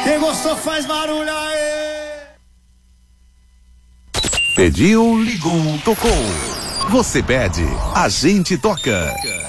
Quem gostou faz barulho aí. Pediu, ligou, tocou. Você pede, a gente toca.